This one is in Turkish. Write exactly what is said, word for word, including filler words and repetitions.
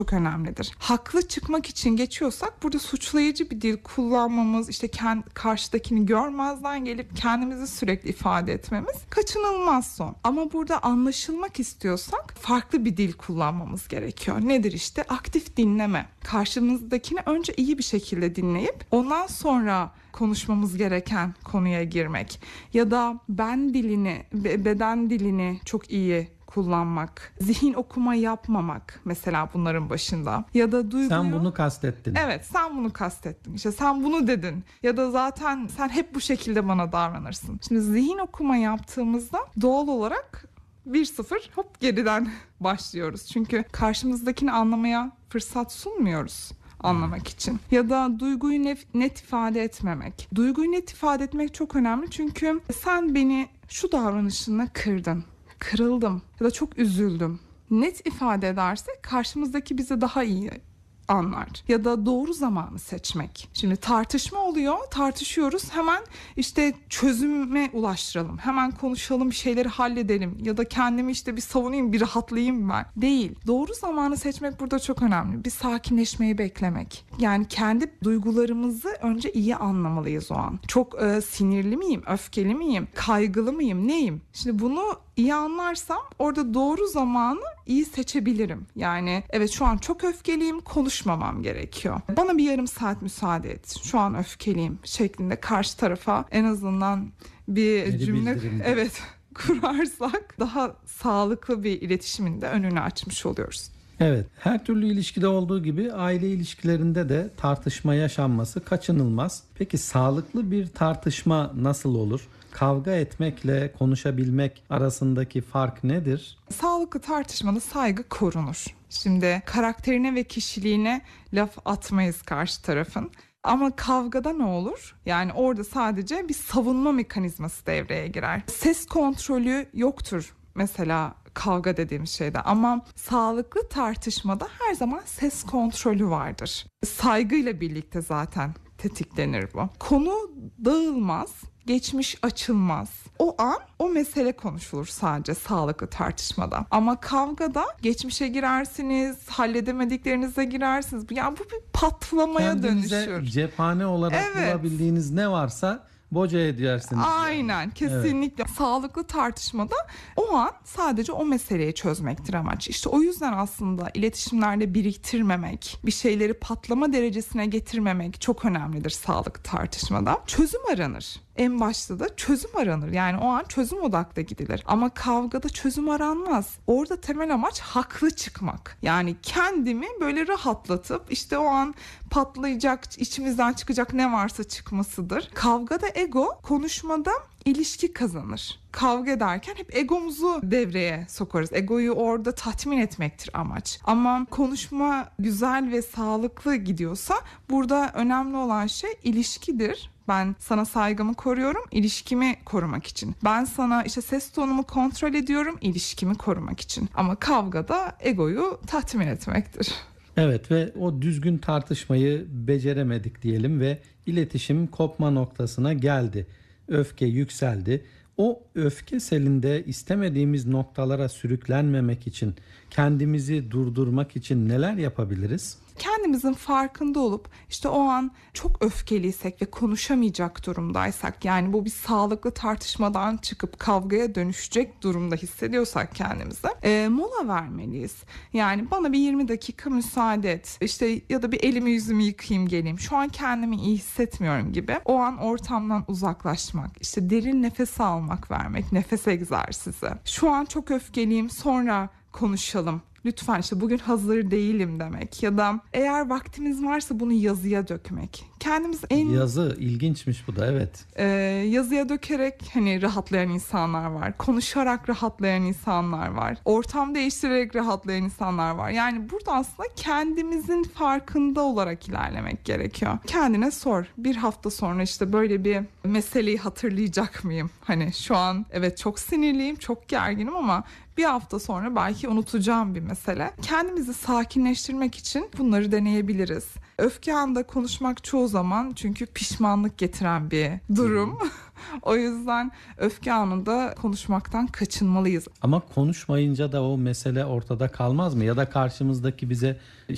çok önemlidir. Haklı çıkmak için geçiyorsak burada suçlayıcı bir dil kullanmamız, işte kendi, karşıdakini görmezden gelip kendimizi sürekli ifade etmemiz kaçınılmaz son. Ama burada anlaşılmak istiyorsak farklı bir dil kullanmamız gerekiyor. Nedir işte? Aktif dinleme. Karşımızdakini önce iyi bir şekilde dinleyip ondan sonra konuşmamız gereken konuya girmek. Ya da ben dilini, beden dilini çok iyi kullanmak, zihin okuma yapmamak mesela bunların başında. Ya da duyguyu... Sen bunu kastettin. Evet, sen bunu kastettin. İşte sen bunu dedin. Ya da zaten sen hep bu şekilde bana davranırsın. Şimdi zihin okuma yaptığımızda doğal olarak bir sıfır hop geriden başlıyoruz. Çünkü karşımızdakini anlamaya fırsat sunmuyoruz anlamak için. Ya da duyguyu net, net ifade etmemek. Duyguyu net ifade etmek çok önemli çünkü sen beni şu davranışınla kırdın. Kırıldım ya da çok üzüldüm. Net ifade edersek karşımızdaki bizi daha iyi anlar. Ya da doğru zamanı seçmek. Şimdi tartışma oluyor, tartışıyoruz. Hemen işte çözüme ulaştıralım. Hemen konuşalım, bir şeyleri halledelim. Ya da kendimi işte bir savunayım, bir rahatlayayım ben. Değil. Doğru zamanı seçmek burada çok önemli. Bir sakinleşmeyi beklemek. Yani kendi duygularımızı önce iyi anlamalıyız o an. Çok e, sinirli miyim, öfkeli miyim, kaygılı mıyım, neyim? Şimdi bunu iyi anlarsam orada doğru zamanı iyi seçebilirim. Yani evet şu an çok öfkeliyim, konuşmamam gerekiyor. Bana bir yarım saat müsaade et. Şu an öfkeliyim şeklinde karşı tarafa en azından bir Geri cümle bildirim. evet kurarsak daha sağlıklı bir iletişimin de önünü açmış oluyoruz. Evet, her türlü ilişkide olduğu gibi aile ilişkilerinde de tartışma yaşanması kaçınılmaz. Peki sağlıklı bir tartışma nasıl olur? Kavga etmekle konuşabilmek arasındaki fark nedir? Sağlıklı tartışmada saygı korunur. Şimdi karakterine ve kişiliğine laf atmayız karşı tarafın. Ama kavgada ne olur? Yani orada sadece bir savunma mekanizması devreye girer. Ses kontrolü yoktur mesela kavga dediğimiz şeyde, ama sağlıklı tartışmada her zaman ses kontrolü vardır. Saygıyla birlikte zaten tetiklenir bu. Konu dağılmaz, geçmiş açılmaz. O an o mesele konuşulur sadece sağlıklı tartışmada. Ama kavgada geçmişe girersiniz, halledemediklerinize girersiniz. Yani bu bir patlamaya Kendinize dönüşür. Cephane olarak Evet. bulabildiğiniz ne varsa boca edersiniz. Aynen, kesinlikle. Evet. Sağlıklı tartışmada o an sadece o meseleyi çözmektir amaç. İşte o yüzden aslında iletişimlerde biriktirmemek, bir şeyleri patlama derecesine getirmemek çok önemlidir sağlıklı tartışmada. Çözüm aranır. En başta da çözüm aranır. Yani o an çözüm odaklı gidilir. Ama kavgada çözüm aranmaz. Orada temel amaç haklı çıkmak. Yani kendimi böyle rahatlatıp işte o an patlayacak, içimizden çıkacak ne varsa çıkmasıdır. Kavgada ego, konuşmada ilişki kazanır. Kavga ederken hep egomuzu devreye sokarız. Egoyu orada tatmin etmektir amaç. Ama konuşma güzel ve sağlıklı gidiyorsa burada önemli olan şey ilişkidir. Ben sana saygımı koruyorum, ilişkimi korumak için. Ben sana işte ses tonumu kontrol ediyorum, ilişkimi korumak için. Ama kavgada egoyu tatmin etmektir. Evet ve o düzgün tartışmayı beceremedik diyelim ve iletişim kopma noktasına geldi. Öfke yükseldi. O öfke selinde istemediğimiz noktalara sürüklenmemek için, kendimizi durdurmak için neler yapabiliriz? Kendimizin farkında olup işte o an çok öfkeliysek ve konuşamayacak durumdaysak, yani bu bir sağlıklı tartışmadan çıkıp kavgaya dönüşecek durumda hissediyorsak kendimize e, mola vermeliyiz. Yani bana bir yirmi dakika müsaade et, işte ya da bir elimi yüzümü yıkayayım geleyim, şu an kendimi iyi hissetmiyorum gibi o an ortamdan uzaklaşmak, işte derin nefes almak, vermek, nefes egzersizi. Şu an çok öfkeliyim, sonra konuşalım. Lütfen işte bugün hazır değilim demek ya da eğer vaktimiz varsa bunu yazıya dökmek. Kendimiz en Yazı ilginçmiş bu da, evet. E, yazıya dökerek hani rahatlayan insanlar var. Konuşarak rahatlayan insanlar var. Ortam değiştirerek rahatlayan insanlar var. Yani burada aslında kendimizin farkında olarak ilerlemek gerekiyor. Kendine sor. Bir hafta sonra işte böyle bir meseleyi hatırlayacak mıyım? Hani şu an evet çok sinirliyim, çok gerginim ama bir hafta sonra belki unutacağım bir mesele. Kendimizi sakinleştirmek için bunları deneyebiliriz. Öfke anında konuşmak çoğu zaman çünkü pişmanlık getiren bir durum. O yüzden öfke anında konuşmaktan kaçınmalıyız. Ama konuşmayınca da o mesele ortada kalmaz mı? Ya da karşımızdaki bize